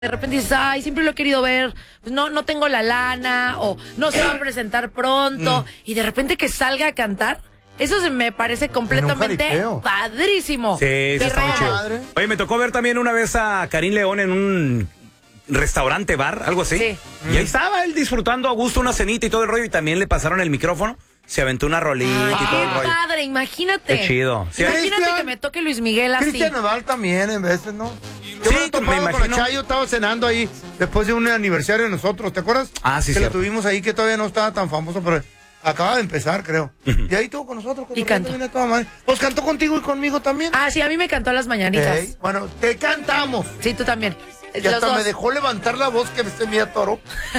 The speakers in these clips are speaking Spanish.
De repente dices, ay, siempre lo he querido ver, pues no tengo la lana, o no se va a presentar pronto, y de repente que salga a cantar, eso me parece completamente padrísimo. Sí, eso está muy chido. Oye, me tocó ver también una vez a Karim León en un restaurante, bar, algo así. Sí. Y ahí estaba él disfrutando a gusto una cenita y todo el rollo, y también le pasaron el micrófono. Se aventó una rolita y todo el rollo. ¡Qué padre! Imagínate. Qué chido. Sí, imagínate que me toque Luis Miguel así. Cristian Nodal también, en veces, ¿no? Sí, me imagino. Con Chayo estaba cenando ahí después de un aniversario de nosotros, ¿te acuerdas? Ah, sí, que cierto. lo tuvimos ahí, que todavía no estaba tan famoso, pero acaba de empezar, creo. Y ahí estuvo con nosotros. Y cantó. Pues cantó contigo y conmigo también. Ah, sí, a mí me cantó las mañanitas. Hey, bueno, te cantamos. Sí, tú también. Y hasta me dejó levantar la voz que se me atoró.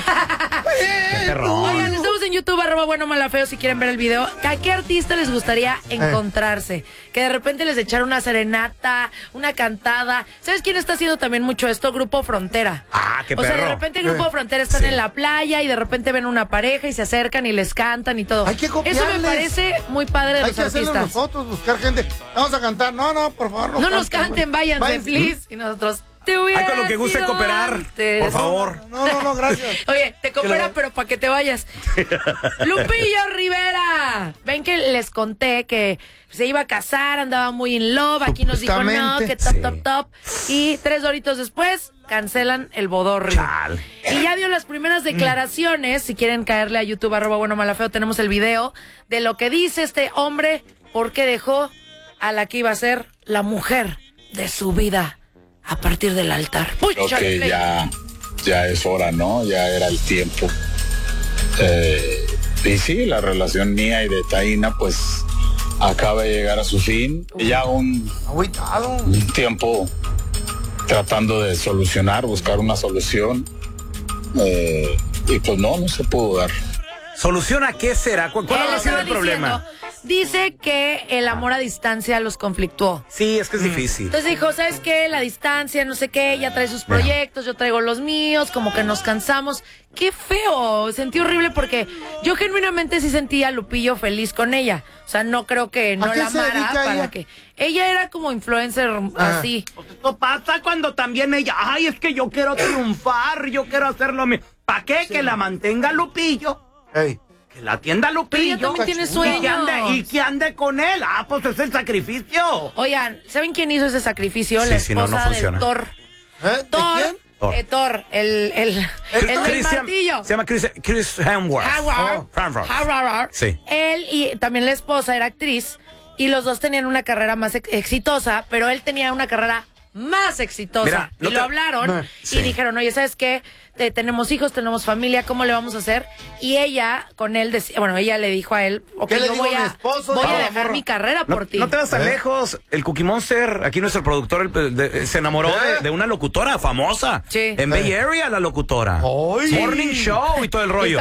Oigan, estamos en YouTube, @buenomalafeo, si quieren ver el video. ¿A qué artista les gustaría encontrarse? Que de repente les echara una serenata, una cantada. ¿Sabes quién está haciendo también mucho esto? Grupo Frontera. Ah, qué perro. O sea, de repente Grupo Frontera están en la playa y de repente ven una pareja y se acercan y les cantan y todo. Hay que copiarles. Eso me parece muy padre de los artistas. Hay que hacerlo nosotros, buscar gente. Vamos a cantar. No, por favor. No nos canten, váyanse, please. Y nosotros... Ay, con lo que guste cooperar, por favor. No, gracias. Oye, te coopera, pero para que te vayas. Lupillo Rivera. Ven que les conté que se iba a casar, andaba muy in love. Aquí nos dijo no, que top. Y 3 horitos después, cancelan el bodorrio. Y ya dio las primeras declaraciones. Si quieren caerle a YouTube, @buenomalafeo, tenemos el video de lo que dice este hombre, porque dejó a la que iba a ser la mujer de su vida a partir del altar. Creo que ya es hora, ¿no? Ya era el tiempo. Y sí, la relación mía y de Taina, pues, acaba de llegar a su fin. Ya un tiempo tratando de solucionar, buscar una solución. Y pues no se pudo dar. ¿Solución a qué será? ¿Cuál ha sido el problema? Dice que el amor a distancia los conflictuó. Sí, es que es difícil. Entonces dijo, ¿sabes qué? La distancia, no sé qué, ella trae sus proyectos, yo traigo los míos, como que nos cansamos. ¡Qué feo! Sentí horrible porque yo genuinamente sí sentía a Lupillo feliz con ella. O sea, no creo que no la amara para que... Ella era como influencer así. Esto pasa cuando también ella... Ay, es que yo quiero triunfar, yo quiero hacerlo... ¿Para qué? Sí. Que la mantenga Lupillo. Ey. Que la atienda Lupillo. Pero ella también tiene sueños. Y que ande con él. Ah, pues es el sacrificio. Oigan, ¿saben quién hizo ese sacrificio? La esposa del Thor. ¿De quién? Thor, el del martillo. Se llama Chris Hemsworth. Sí. Él y también la esposa era actriz y los dos tenían una carrera más exitosa, pero él tenía una carrera más exitosa. Mira, y lo hablaron y dijeron, oye, ¿sabes qué? Tenemos hijos, tenemos familia, ¿cómo le vamos a hacer? Y ella, con él, ella le dijo a él, ok, yo voy a dejar mi carrera por ti. No te vas tan lejos. El Cookie Monster, aquí nuestro productor, se enamoró de una locutora famosa. Sí. En Bay Area, la locutora. Morning Show y todo el rollo.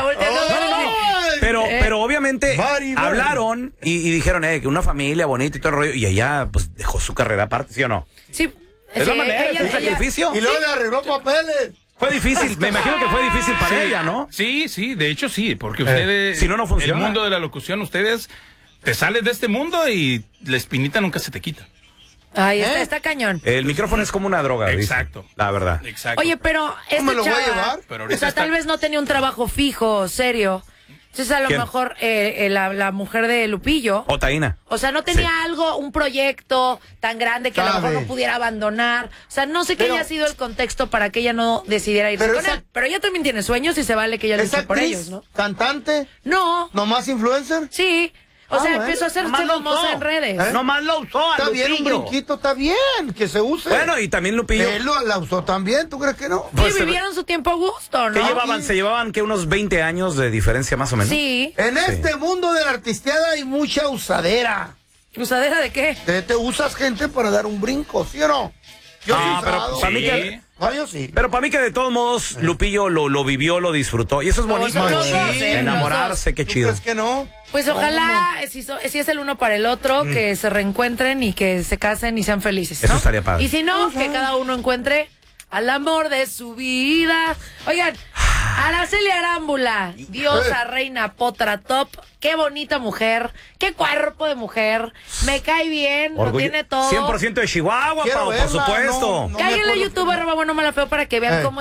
Pero obviamente hablaron y dijeron, que una familia bonita y todo el rollo. Y ella, pues, dejó su carrera aparte, ¿sí o no? Sí. ¿Es la manera? ¿Es un sacrificio? Y luego le arregló papeles. Fue difícil, me imagino que fue difícil para ella, ¿no? Sí, de hecho sí, porque ustedes, si no funciona. El mundo de la locución, ustedes te sales de este mundo y la espinita nunca se te quita. Ahí está cañón. El micrófono es como una droga. Exacto. Dice, la verdad. Exacto. Oye, pero ¿me lo voy a llevar? Pero o sea, tal vez no tenía un trabajo fijo, serio. Entonces, a lo mejor la mujer de Lupillo. O Taina. O sea, no tenía un proyecto tan grande que a lo mejor no pudiera abandonar. O sea, no sé qué haya sido el contexto para que ella no decidiera irse con él. Pero ella también tiene sueños y se vale que ella luche por ellos, ¿no? ¿Cantante? No. ¿Nomás influencer? Sí. O sea, empezó a hacer famosa en redes. Nomás lo usó a Está Lupillo. bien, un brinquito, está bien, que se use. Bueno, y también Lupillo. Él la usó también, ¿tú crees que no? Sí, vivieron su tiempo a gusto, ¿no? Se llevaban que unos 20 años de diferencia más o menos. Sí. En este mundo de la artisteada hay mucha usadera. ¿Usadera de qué? Te usas gente para dar un brinco, ¿sí o no? Yo pero para mí que... yo sí. Pero para mí que de todos modos Lupillo lo vivió, lo disfrutó. Y eso es bonito. Enamorarse, qué chido. ¿Crees que no? Pues ojalá, si es el uno para el otro, que se reencuentren y que se casen y sean felices, ¿no? Eso estaría padre. Y si no, que cada uno encuentre al amor de su vida. Oigan, Araceli Arámbula, diosa, reina, potra, top. Qué bonita mujer, qué cuerpo de mujer. Me cae bien, lo tiene todo. 100% de Chihuahua, Pau, por supuesto. Cállale, youtuber, bueno, me la feo para que vean cómo